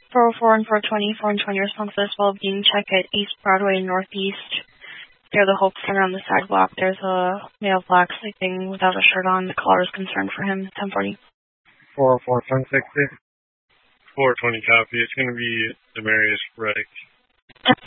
404 and 420, 420 response to this well-being check at East Broadway Northeast. Near the Hope Center on the sidewalk, there's a male black sleeping without a shirt on. The caller is concerned for him. 1040. 404, 1060. 420 copy. It's going to be Demarius Reddick.